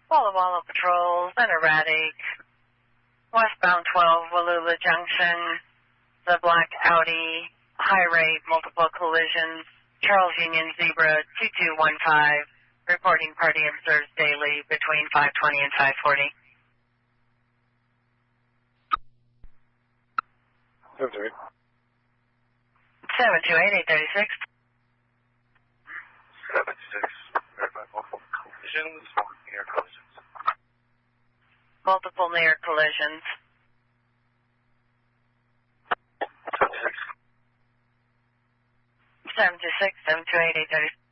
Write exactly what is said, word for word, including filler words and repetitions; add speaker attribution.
Speaker 1: Walla Walla Patrol, Center Erratic, westbound twelve, Wallula Junction, the black Audi, high rate, multiple collisions, Charles Union Zebra two two one five, reporting party observed daily between five twenty and five forty.
Speaker 2: seven two eight.
Speaker 1: seven two eight, eight thirty-six.
Speaker 3: seven six, verify multiple collisions, near collisions.
Speaker 1: Multiple near collisions.
Speaker 3: seven six.
Speaker 1: seven two six, seven two eight, eight thirty-six.